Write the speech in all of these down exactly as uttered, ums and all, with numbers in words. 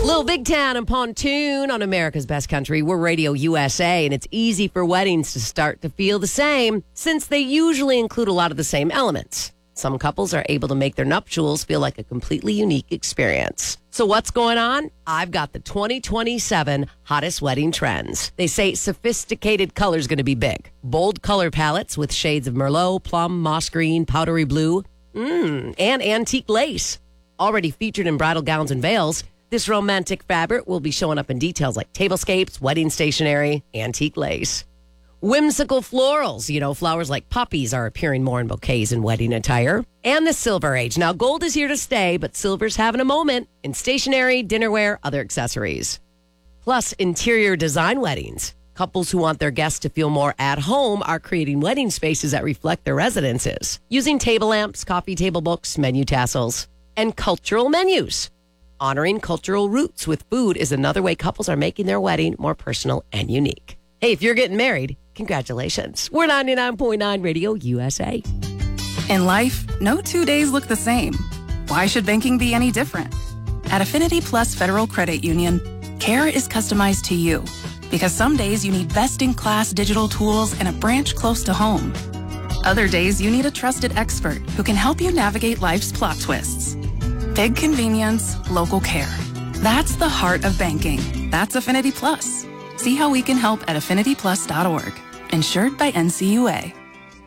Little Big Town and Pontoon on America's Best Country. We're Radio U S A, and it's easy for weddings to start to feel the same since they usually include a lot of the same elements. Some couples are able to make their nuptials feel like a completely unique experience. So what's going on? I've got the twenty twenty-seven hottest wedding trends. They say sophisticated color's going to be big. Bold color palettes with shades of Merlot, plum, moss green, powdery blue, mm, and antique lace. Already featured in bridal gowns and veils, this romantic fabric will be showing up in details like tablescapes, wedding stationery, antique lace. Whimsical florals, you know, flowers like poppies are appearing more in bouquets and wedding attire. And the silver age. Now, gold is here to stay, but silver's having a moment in stationery, dinnerware, other accessories. Plus, interior design weddings. Couples who want their guests to feel more at home are creating wedding spaces that reflect their residences, using table lamps, coffee table books, menu tassels, and cultural menus. Honoring cultural roots with food is another way couples are making their wedding more personal and unique. Hey, if you're getting married, congratulations. We're ninety-nine point nine Radio U S A. In life, no two days look the same. Why should banking be any different? At Affinity Plus Federal Credit Union, care is customized to you because some days you need best-in-class digital tools and a branch close to home. Other days you need a trusted expert who can help you navigate life's plot twists. Big convenience, local care. That's the heart of banking. That's Affinity Plus. See how we can help at affinity plus dot org. Insured by N C U A.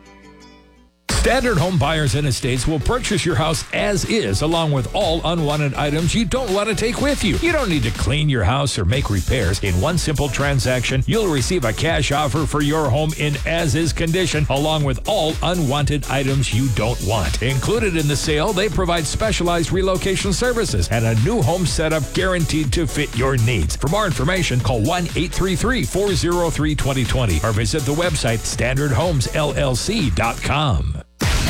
Standard Home Buyers and Estates will purchase your house as is, along with all unwanted items you don't want to take with you. You don't need to clean your house or make repairs. In one simple transaction, you'll receive a cash offer for your home in as-is condition, along with all unwanted items you don't want. Included in the sale, they provide specialized relocation services and a new home setup guaranteed to fit your needs. For more information, call one eight three three, four oh three, two oh two oh or visit the website standard homes L L C dot com.